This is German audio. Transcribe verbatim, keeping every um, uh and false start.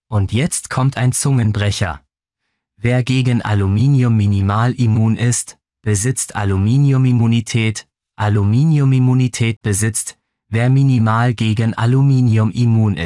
Und jetzt kommt ein Zungenbrecher. Wer gegen Aluminium minimal immun ist, besitzt Aluminiumimmunität. Aluminiumimmunität besitzt, wer minimal gegen Aluminium immun ist.